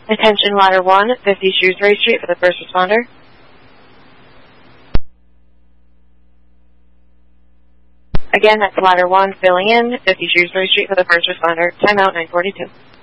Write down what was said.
Attention ladder 1, 50 Shrewsbury Street for the first responder. Again, that's ladder 1 filling in, 50 Shrewsbury Street for the first responder. Timeout 9:42.